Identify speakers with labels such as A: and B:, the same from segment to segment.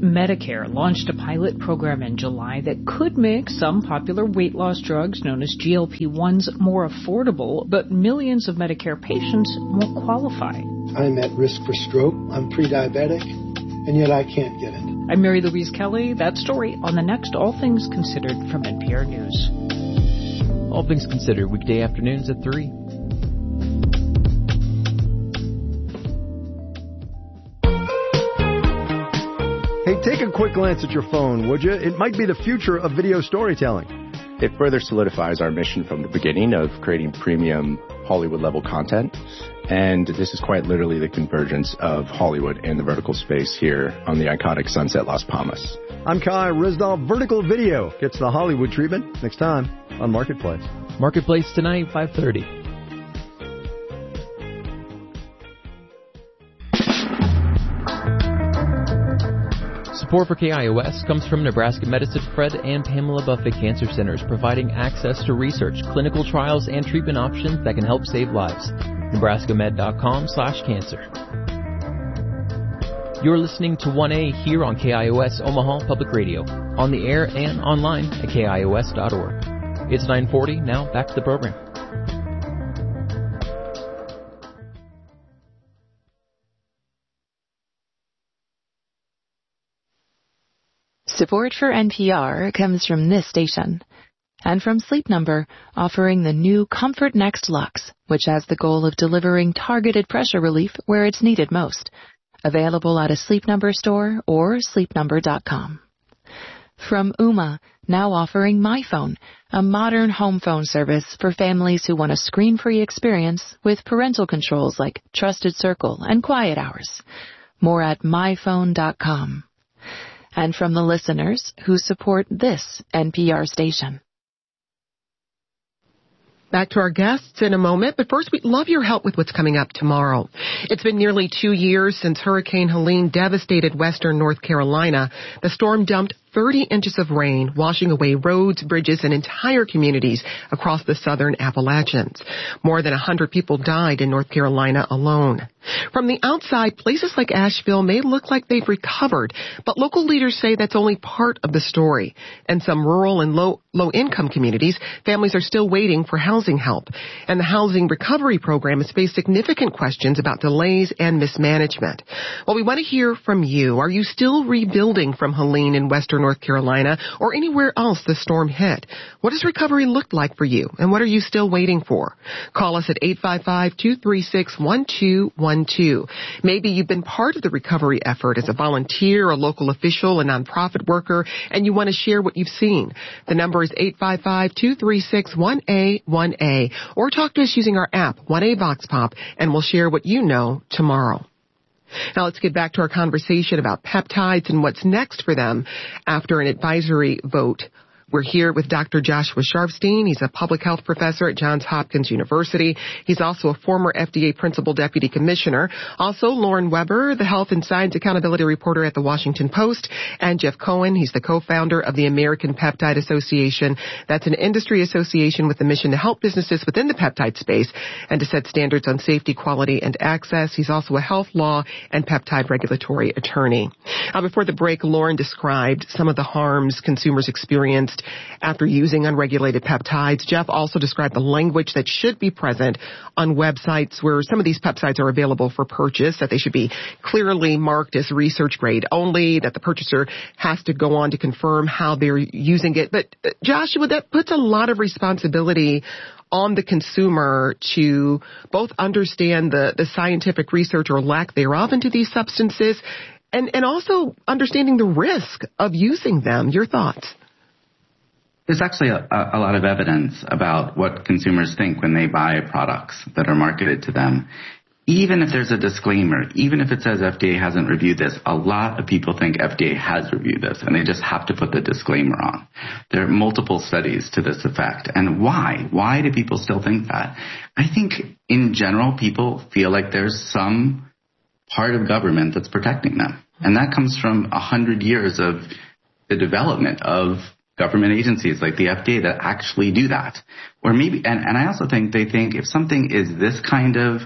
A: Medicare launched a pilot program in July that could make some popular weight loss drugs known as GLP-1s more affordable, but millions of Medicare patients won't qualify.
B: I'm at risk for stroke, I'm pre-diabetic, and yet I can't get it.
A: I'm Mary Louise Kelly. That story on the next All Things Considered from NPR News.
C: All Things Considered, weekday afternoons at 3.
D: Hey, take a quick glance at your phone, would you? It might be the future of video storytelling.
E: It further solidifies our mission from the beginning of creating premium Hollywood-level content. And this is quite literally the convergence of Hollywood and the vertical space here on the iconic Sunset Las Palmas.
D: I'm Kai Ryssdal. Vertical video gets the Hollywood treatment next time on Marketplace.
C: Marketplace tonight, 5:30. Support for KIOS comes from Nebraska Medicine Fred and Pamela Buffett Cancer Centers, providing access to research, clinical trials, and treatment options that can help save lives. NebraskaMed.com/cancer. You're listening to 1A here on KIOS Omaha Public Radio, on the air and online at KIOS.org. It's 9:40, now back to the program.
F: Support for NPR comes from this station and from Sleep Number, offering the new Comfort Next Luxe, which has the goal of delivering targeted pressure relief where it's needed most. Available at a Sleep Number store or sleepnumber.com. From Ooma, now offering MyPhone, a modern home phone service for families who want a screen-free experience with parental controls like Trusted Circle and Quiet Hours. More at myphone.com. And from the listeners who support this NPR station.
G: Back to our guests in a moment, but first we'd love your help with what's coming up tomorrow. It's been nearly 2 years since Hurricane Helene devastated western North Carolina. The storm dumped 30 inches of rain, washing away roads, bridges, and entire communities across the southern Appalachians. More than 100 people died in North Carolina alone. From the outside, places like Asheville may look like they've recovered, but local leaders say that's only part of the story. In some rural and low-income communities, families are still waiting for housing help. And the Housing Recovery Program has faced significant questions about delays and mismanagement. Well, we want to hear from you. Are you still rebuilding from Helene in western North Carolina or anywhere else the storm hit? What does recovery look like for you, and what are you still waiting for? Call us at 855-236-1212. Maybe you've been part of the recovery effort as a volunteer, a local official, a nonprofit worker, and you want to share what you've seen. The number is 855-236-1A1A, or talk to us using our app, 1A Vox Pop, and we'll share what you know tomorrow. Now let's get back to our conversation about peptides and what's next for them after an advisory vote. We're here with Dr. Joshua Sharfstein. He's a public health professor at Johns Hopkins University. He's also a former FDA Principal Deputy Commissioner. Also, Lauren Weber, the Health and Science Accountability Reporter at The Washington Post. And Jeff Cohen, he's the co-founder of the American Peptide Association. That's an industry association with the mission to help businesses within the peptide space and to set standards on safety, quality, and access. He's also a health law and peptide regulatory attorney. Before the break, Lauren described some of the harms consumers experienced after using unregulated peptides. Jeff also described the language that should be present on websites where some of these peptides are available for purchase, that they should be clearly marked as research grade only, that the purchaser has to go on to confirm how they're using it. But Joshua, that puts a lot of responsibility on the consumer to both understand the scientific research or lack thereof into these substances and also understanding the risk of using them. Your thoughts?
H: There's actually a lot of evidence about what consumers think when they buy products that are marketed to them. Even if there's a disclaimer, even if it says FDA hasn't reviewed this, a lot of people think FDA has reviewed this, and they just have to put the disclaimer on. There are multiple studies to this effect. And why? Why do people still think that? I think in general, people feel like there's some part of government that's protecting them. And that comes from 100 years of the development of government agencies like the FDA that actually do that. Or maybe, and I also think they think if something is this kind of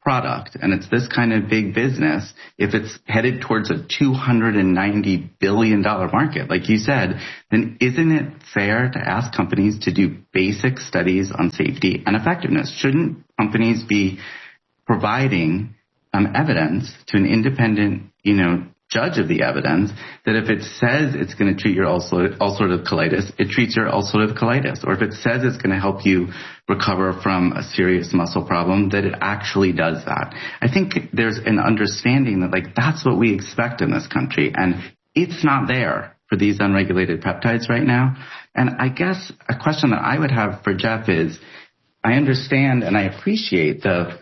H: product and it's this kind of big business, if it's headed towards a $290 billion market, like you said, then isn't it fair to ask companies to do basic studies on safety and effectiveness? Shouldn't companies be providing evidence to an independent, judge of the evidence that if it says it's going to treat your ulcerative colitis, it treats your ulcerative colitis. Or if it says it's going to help you recover from a serious muscle problem, that it actually does that. I think there's an understanding that that's what we expect in this country. And it's not there for these unregulated peptides right now. And I guess a question that I would have for Jeff is, I understand and I appreciate the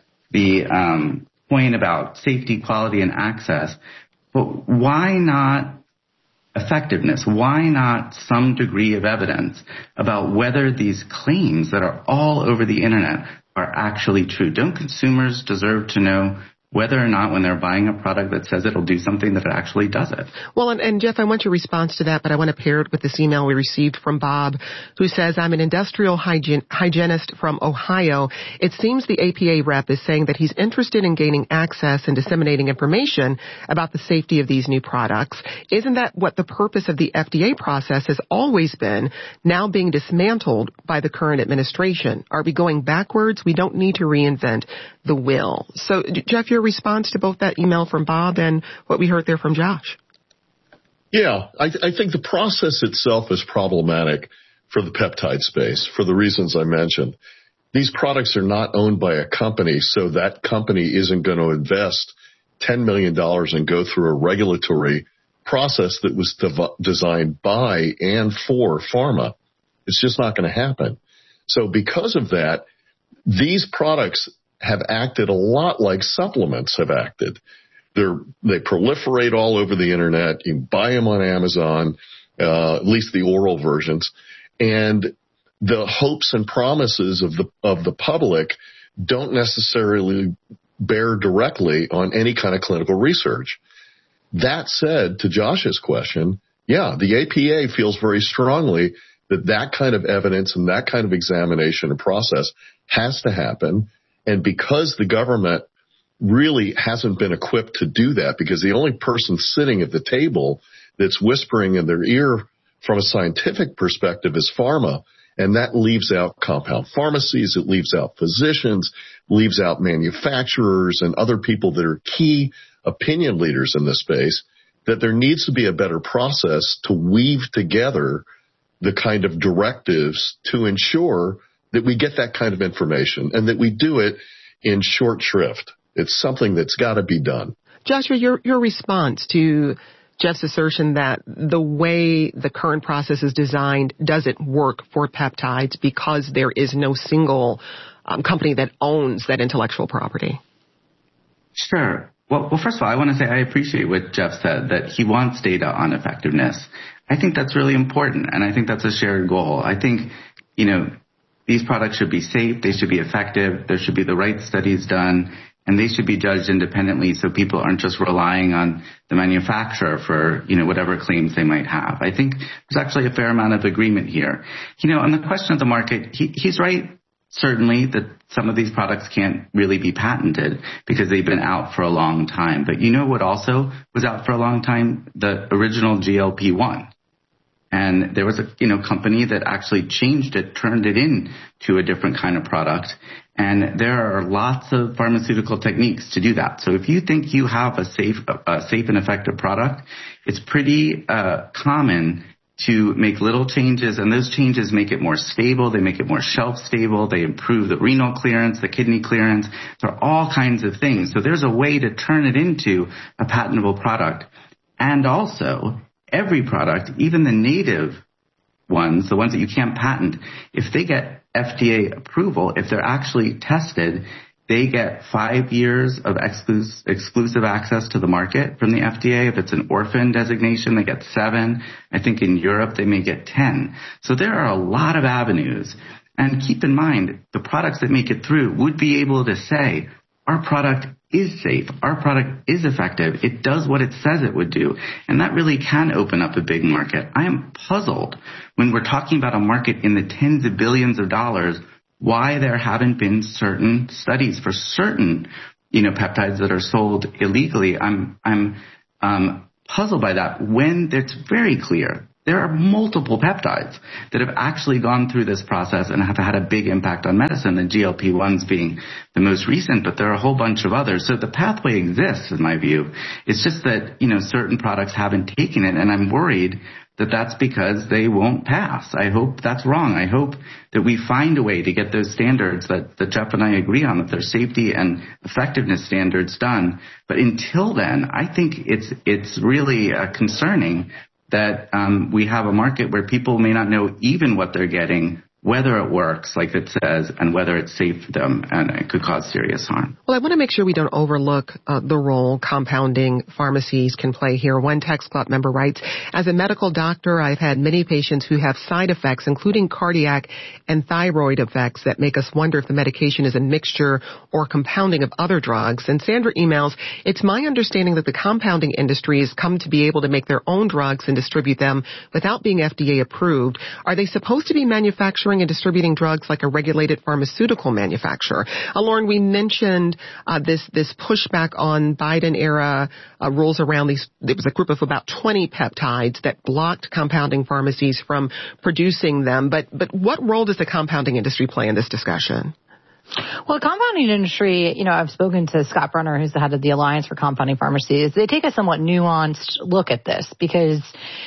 H: point about safety, quality, and access. But why not effectiveness? Why not some degree of evidence about whether these claims that are all over the internet are actually true? Don't consumers deserve to know whether or not when they're buying a product that says it'll do something that it actually does it? Well,
G: and Jeff, I want your response to that, but I want to pair it with this email we received from Bob, who says, I'm an industrial hygienist from Ohio. It seems the APA rep is saying that he's interested in gaining access and disseminating information about the safety of these new products. Isn't that what the purpose of the FDA process has always been, now being dismantled by the current administration? Are we going backwards? We don't need to reinvent the wheel. So, Jeff, your response to both that email from Bob and what we heard there from Josh?
I: Yeah, I think the process itself is problematic for the peptide space for the reasons I mentioned. These products are not owned by a company, so that company isn't going to invest $10 million and go through a regulatory process that was designed by and for pharma. It's just not going to happen. So because of that, these products have acted a lot like supplements have acted. They proliferate all over the internet. You can buy them on Amazon, at least the oral versions, and the hopes and promises of the public don't necessarily bear directly on any kind of clinical research. That said, to Josh's question, yeah, the APA feels very strongly that kind of evidence and that kind of examination and process has to happen. And because the government really hasn't been equipped to do that, because the only person sitting at the table that's whispering in their ear from a scientific perspective is pharma, and that leaves out compound pharmacies, it leaves out physicians, leaves out manufacturers and other people that are key opinion leaders in this space, that there needs to be a better process to weave together the kind of directives to ensure that we get that kind of information and that we do it in short shrift. It's something that's got to be done.
G: Joshua, your response to Jeff's assertion that the way the current process is designed doesn't work for peptides because there is no single company that owns that intellectual property.
H: Sure. Well, first of all, I want to say I appreciate what Jeff said, that he wants data on effectiveness. I think that's really important, and I think that's a shared goal. I think, these products should be safe, they should be effective, there should be the right studies done, and they should be judged independently so people aren't just relying on the manufacturer for, whatever claims they might have. I think there's actually a fair amount of agreement here. On the question of the market, he's right, certainly, that some of these products can't really be patented because they've been out for a long time. But what also was out for a long time? The original GLP-1. And there was a company that actually changed it, turned it into a different kind of product. And there are lots of pharmaceutical techniques to do that. So if you think you have a safe and effective product, it's pretty common to make little changes, and those changes make it more stable. They make it more shelf stable. They improve the renal clearance, the kidney clearance. There are all kinds of things. So there's a way to turn it into a patentable product. And also, every product, even the native ones, the ones that you can't patent, if they get FDA approval, if they're actually tested, they get 5 years of exclusive access to the market from the FDA. If it's an orphan designation, they get 7. I think in Europe, they may get 10. So there are a lot of avenues. And keep in mind, the products that make it through would be able to say, our product is safe. Our product is effective. It does what it says it would do. And that really can open up a big market. I am puzzled when we're talking about a market in the tens of billions of dollars, why there haven't been certain studies for certain, peptides that are sold illegally. I'm puzzled by that when it's very clear there are multiple peptides that have actually gone through this process and have had a big impact on medicine, the GLP-1s being the most recent, but there are a whole bunch of others. So the pathway exists, in my view. It's just that, certain products haven't taken it, and I'm worried that that's because they won't pass. I hope that's wrong. I hope that we find a way to get those standards that Jeff and I agree on, that there's safety and effectiveness standards done. But until then, I think it's really concerning that we have a market where people may not know even what they're getting, whether it works like it says, and whether it's safe for them, and it could cause serious harm.
G: Well, I want to make sure we don't overlook the role compounding pharmacies can play here. One Text Club member writes, as a medical doctor, I've had many patients who have side effects, including cardiac and thyroid effects that make us wonder if the medication is a mixture or compounding of other drugs. And Sandra emails, it's my understanding that the compounding industry has come to be able to make their own drugs and distribute them without being FDA approved. Are they supposed to be manufacturing and distributing drugs like a regulated pharmaceutical manufacturer? Lauren, we mentioned this pushback on Biden-era rules around these. There was a group of about 20 peptides that blocked compounding pharmacies from producing them. But what role does the compounding industry play in this discussion?
J: Well, the compounding industry, I've spoken to Scott Brunner, who's the head of the Alliance for Compounding Pharmacies. They take a somewhat nuanced look at this because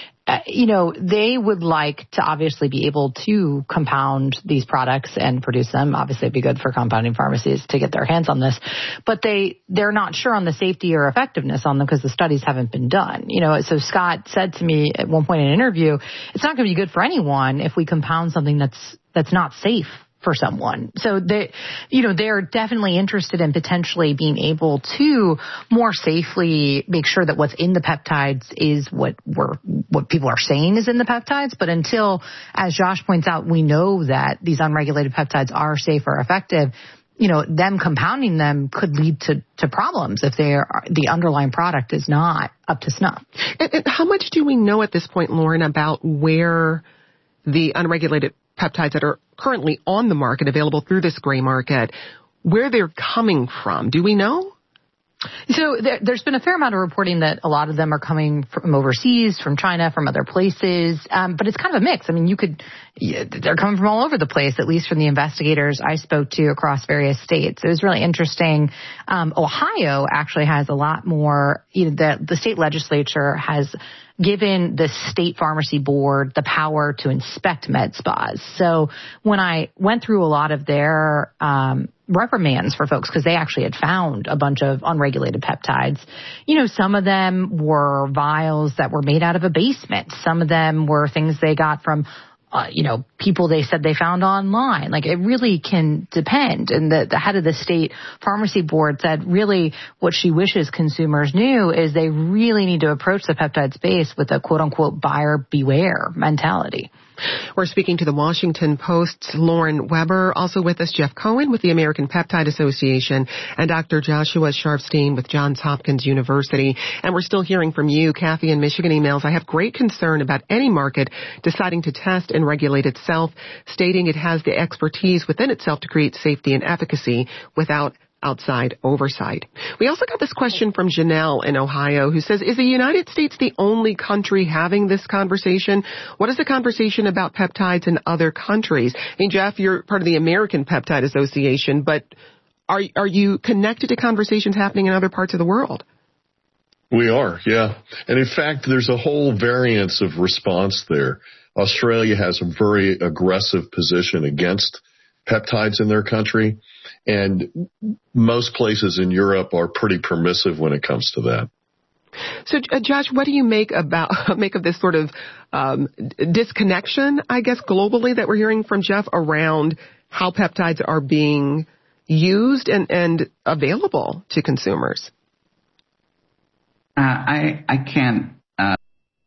J: they would like to obviously be able to compound these products and produce them. Obviously, it'd be good for compounding pharmacies to get their hands on this. But they're not sure on the safety or effectiveness on them because the studies haven't been done. So Scott said to me at one point in an interview, it's not going to be good for anyone if we compound something that's not safe for someone. So they're definitely interested in potentially being able to more safely make sure that what's in the peptides is what people are saying is in the peptides. But until, as Josh points out, we know that these unregulated peptides are safe or effective, them compounding them could lead to problems if the underlying product is not up to snuff.
G: And how much do we know at this point, Lauren, about where the unregulated peptides that are currently on the market, available through this gray market, where they're coming from? Do we know?
J: So there's been a fair amount of reporting that a lot of them are coming from overseas, from China, from other places. But it's kind of a mix. I mean, they're coming from all over the place, at least from the investigators I spoke to across various states. It was really interesting. Ohio actually has a lot more, the state legislature has given the state pharmacy board the power to inspect med spas. So when I went through a lot of their reprimands for folks, because they actually had found a bunch of unregulated peptides, some of them were vials that were made out of a basement. Some of them were things they got from people they said they found online. Like, it really can depend. And the head of the state pharmacy board said really what she wishes consumers knew is they really need to approach the peptide space with a quote-unquote buyer beware mentality.
G: We're speaking to the Washington Post's Lauren Weber, also with us Jeff Cohen with the American Peptide Association, and Dr. Joshua Sharfstein with Johns Hopkins University. And we're still hearing from you. Kathy in Michigan emails, I have great concern about any market deciding to test and regulate itself, stating it has the expertise within itself to create safety and efficacy without outside oversight. We also got this question from Janelle in Ohio, who says, is the United States the only country having this conversation? What is the conversation about peptides in other countries? And Jeff, you're part of the American Peptide Association, but are you connected to conversations happening in other parts of the world?
I: We are, yeah. And in fact, there's a whole variance of response there. Australia has a very aggressive position against peptides in their country, and most places in Europe are pretty permissive when it comes to that.
G: So, Josh, what do you make of this sort of disconnection, I guess, globally that we're hearing from Jeff around how peptides are being used and available to consumers?
H: I can't